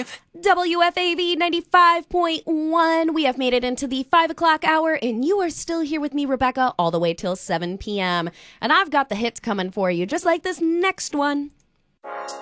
WFAV 95.1. We have made it into the 5 o'clock hour, and you are still here with me, Rebecca, all the way till 7 p.m. And I've got the hits coming for you, just like this next one.